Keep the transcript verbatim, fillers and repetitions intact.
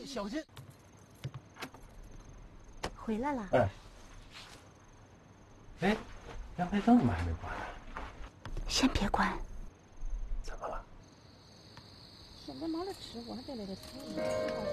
小心。 回来了。 哎，哎，阳台灯怎么还没关呢？ 先别关。 怎么了？ 现在没得吃，我还在那个菜。